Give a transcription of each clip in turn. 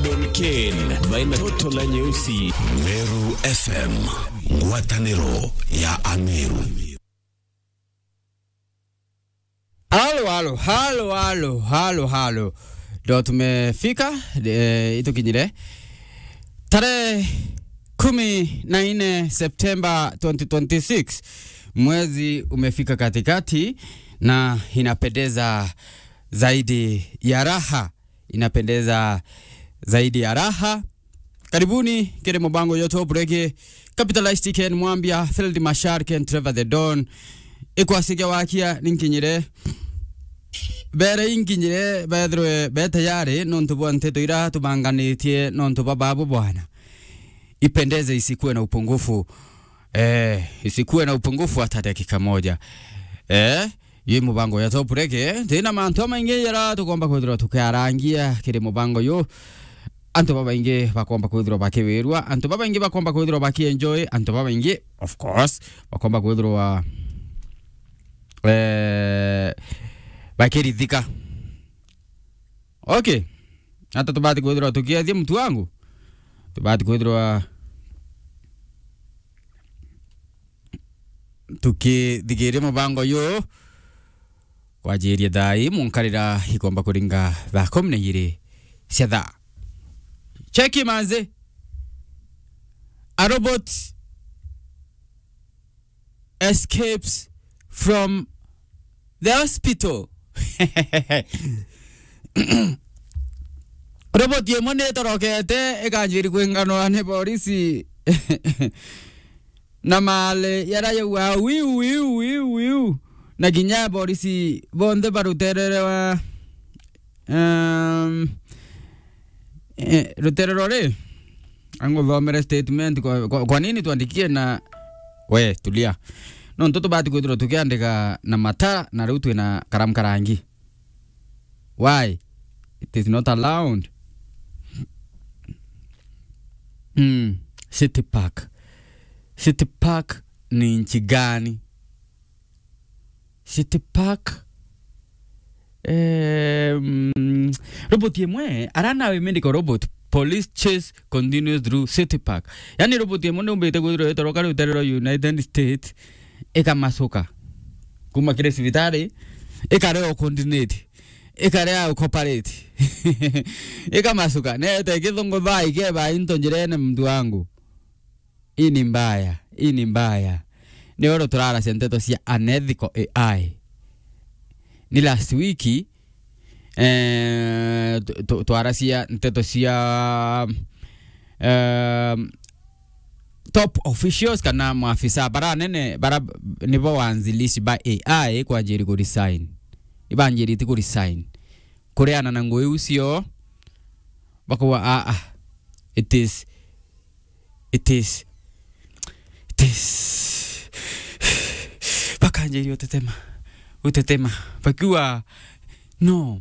Don Kane baina toto la nyeusi. Meru FM, ngwataniro ya Ameru. Halo. Ndio tumefika ito kinyire. Tarehe 14 Septemba 2026. Mwezi umefika katikati na inapendeza zaidi ya raha. Karibuni kile mbango yoto brege Capitalist Ken Mwambia Field Mashar Ken Trevor the Don ekwasiga wakia ninkinyire bere inkinyire bedro betayare nonto bonte toira tubanganitie nonto babu bwana ipendeze isikuwe na upungufu hata dakika moja ye mubango ya top reke tena manto mainge yara tugomba kwithira tukarangia kire mubango yo anto baba inge bakomba kwithira bakewerwa anto baba inge bakomba kwithira bakienjoy anto baba inge of course bakomba kwithira bakiridhika. Okay, hata tubati kwithira tukiathie mtu wangu tubati kwithira tukithigire mubango yo kwa jeri dai munkarira hikomba kuringa tha komne yire siatha cheki manze a robot escapes from the hospital. Robot yemone torokete ekanjiri kwengano ane polisi na male yara yewa wiu na ginya polisi bonde baruterere wa ruterere ango dhomere statement kwa nini tuandikie na we tulia no ntoto bati kwithira tukiandika na mata na rutwe na karamkarangi. Why it is not allowed? City Park ni nchi gani? City Park robot yemwe arana wemendika robot police chase continues through City Park. Yani robot yemwe umbete kwithira etoroka ruterero United States ekamasoka kuma kile sivitari ekareo coordinate ekareo cooperate ekamasuka nete kithongo bai keba intonjirene mtu wangu. Hii ni mbaya ni oro turara senteto sia unethical AI ni last week tuarasia nteto sia top officials kana maafisa bara nene bara nibo wanzilishi ba AI kwa jeri ku resign ibanjeri ti ku resign koreana na ngoi usio bakwa it is bakanjeri utetema bakwa no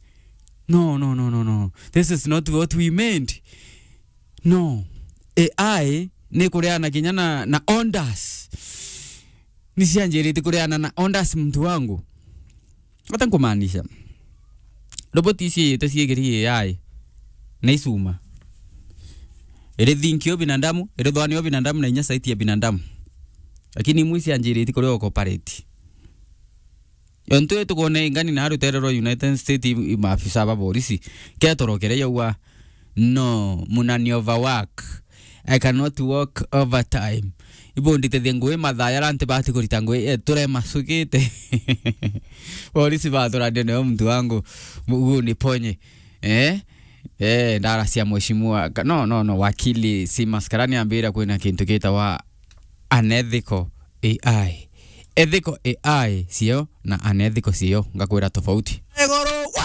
this is not what we meant. No, AI ne koreana kinyana na ondas nisianjeri ti koreana na ondas mtu wangu hata kumaanisha robot isi tasiegeri AI naisuma ere thinkio binadamu ere dhwani binadamu na inya saiti ya binadamu lakini mwisi anjeri ti koreo cooperate yonto tukone ngani na ruterero United States maafisa ba polisi ketorokere yawa no munani overwork. I cannot work overtime. Ibo ndite thengwe mathaya rante bati kuritangwe ture masukite. Polisi bathora ndene mtu wangu mugu ni ponye. Ndara sia mheshimiwa. No wakili si maskarani ambira kwena kintu kita wa unethical AI. Ethical AI sio na unethical sio ngakwira tofauti.